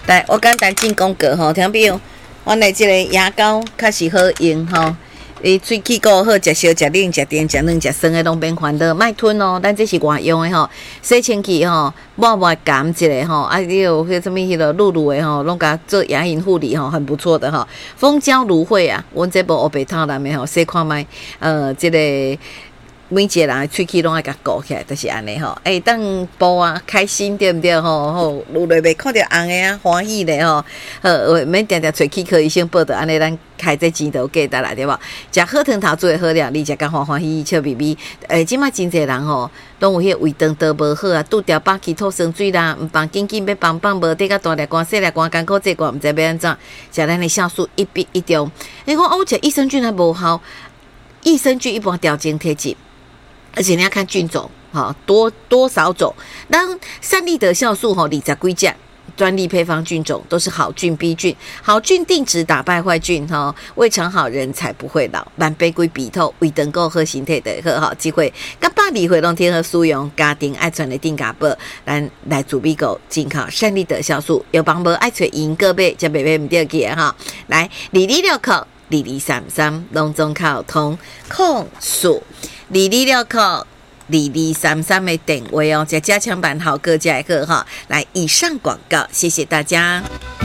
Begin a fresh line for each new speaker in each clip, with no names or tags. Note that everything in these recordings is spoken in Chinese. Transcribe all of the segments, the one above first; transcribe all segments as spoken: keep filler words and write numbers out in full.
来，我简单进广告吼，听朋友，阮的这个牙膏较是好用吼。伊喙齿膏好，食烧、食冷、食甜、食软、食酸的拢免烦恼，莫吞哦。咱这是外用的吼，洗清气吼，抹抹干一下吼，啊，你有迄什么迄个露露的吼，拢甲做牙龈护理吼，很不错的吼。蜂胶芦荟啊，阮这部黑白套蓝的吼，洗看卖，呃，这个。每一个人的喙齿拢爱甲顾起来，就是安尼吼。哎、欸，当补啊，开心对不对吼？吼，愈来袂看到红的啊，欢喜的吼。呃，免定定找齿科医生报的，安尼咱开这钱都价值啦，对无？食好汤头做的好料，你食甲欢欢喜喜笑眯眯。诶、欸，即摆真侪人吼，拢有迄个胃肠道无好啊，拄着饱气吐酸水啦，毋放紧紧要放放无得甲大粒光、细粒光、艰苦这个，毋知要安怎？食咱的酵素一比一中。你讲哦，食益生菌还无效，益生菌一般调整体质。而且你要看菌种，哈，多多少种。当善利德酵素哈，二十几种专利配方菌种都是好菌 B 菌，好菌定植打败坏菌哈，胃肠好人才不会老，万杯归鼻头，胃肠够好身体的好好机会。甲百二回拢天和使用家庭爱传的定价宝，咱来自美国进口善利德酵素，有帮无爱传银个买，就买买唔掉去哈。来，二二六口，二二三三，拢总靠通控数。二二六口二二三三的电话哦，这加强版好各家课哈。来，以上广告，谢谢大家。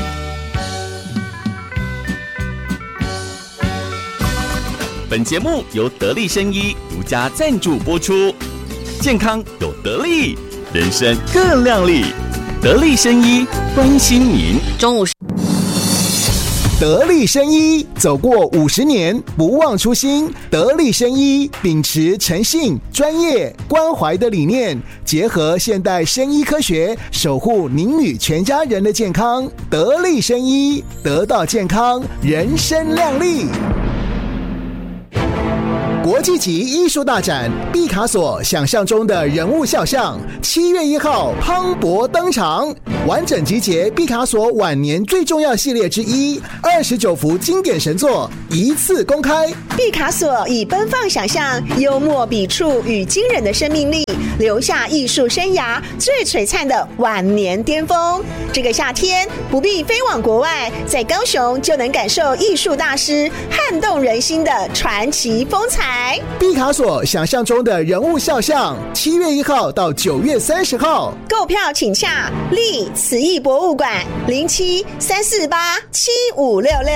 本节目由得力生医独家赞助播出，健康有得力，人生更亮丽。得力生医关心您。
中午。
得力生医走过五十年，不忘初心。得力生医秉持诚信、专业、关怀的理念，结合现代生医科学，守护您与全家人的健康。得力生医，得到健康，人生亮丽。国际级艺术大展毕卡索想象中的人物肖像，七月一号磅礴登场，完整集结毕卡索晚年最重要系列之一，二十九幅经典神作一次公开。
毕卡索以奔放想象、幽默笔触与惊人的生命力，留下艺术生涯最璀璨的晚年巅峰。这个夏天不必飞往国外，在高雄就能感受艺术大师撼动人心的传奇风采。
毕卡索想象中的人物肖像，七月一号到九月三十号，
购票请洽立慈艺博物馆零七三四八七五六六。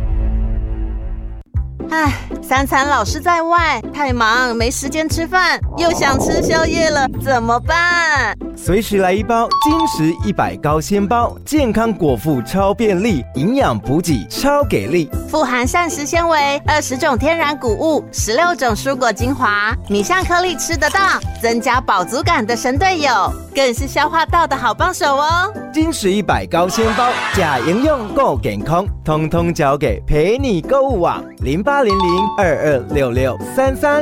唉，三餐老是在外，太忙没时间吃饭，又想吃宵夜了，怎么办？
随时来一包金石一百高纤包，健康果腹超便利，营养补给超给力，
富含膳食纤维，二十种天然谷物，十六种蔬果精华，米香颗粒吃得到，增加饱足感的神队友，更是消化道的好帮手哦。
金石一百高纤包，假营养够健康，通通交给陪你购物网零八零零二二六六三三。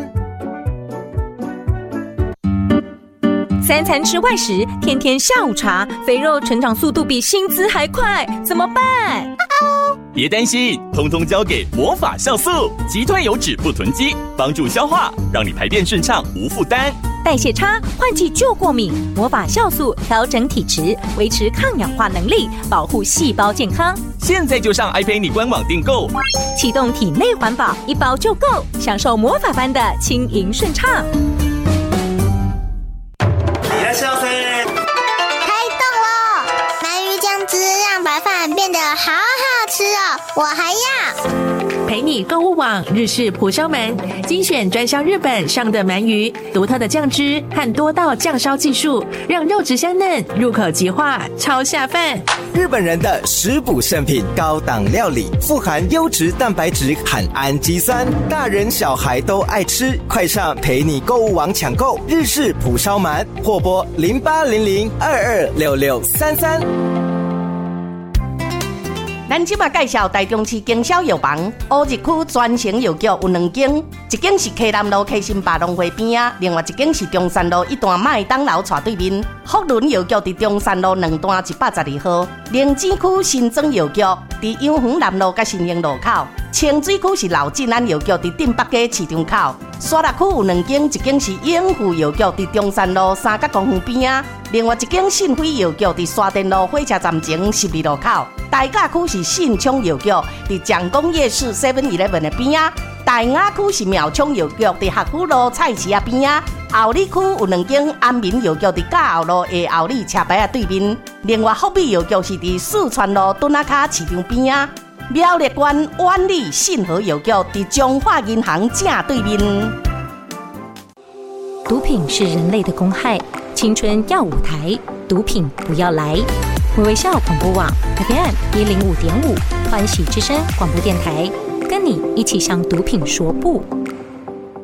三餐吃外食，天天下午茶，肥肉成长速度比薪资还快，怎么办？
别担心，通通交给魔法酵素，击退油脂不囤积，帮助消化，让你排便顺畅无负担。
代谢差，换季就过敏，魔法酵素调整体质，维持抗氧化能力，保护细胞健康。
现在就上爱陪你官网订购，
启动体内环保，一包就够，享受魔法般的轻盈顺畅。
开动了！鳗鱼酱汁让白饭变得好好吃哦，我还要。
陪你购物网日式蒲烧鳗，精选专销日本上的鳗鱼，独特的酱汁和多道酱烧技术，让肉质香嫩，入口即化，超下饭。
日本人的食补圣品，高档料理，富含优质蛋白质和氨基酸，大人小孩都爱吃。快上陪你购物网抢购日式蒲烧鳗，或拨零八零零二二六六三三。
咱即马介绍台中市经销药房，乌日区专营药局有两间，一间是溪南路溪心百农会边啊，另外一间是中山路一段麦当劳斜对面。福伦药局伫中山路两段一百十二号，灵芝区新庄药局伫永恒南路甲新营路口， 清水区是老进安药局伫镇北街市场口，沙鹿区有两间，一间是永富药局伫中山路三角公园边啊，另外一间信辉药局伫沙田路火车站前十二路口。大甲区是信昌药局伫蒋公夜市 seven eleven 的边啊，大雅区是苗昌药局伫学府路菜市啊边啊。后里区有两间安民药局伫甲后路下后里车牌啊对面，另外福美药局是伫四川路墩仔卡市场边啊。苗栗县万里信和药局伫中华银行正对面。
毒品是人类的公害，青春要舞台，毒品不要来。微微笑广播网 F M 一零五点五，欢喜之声广播电台，跟你一起向毒品说不。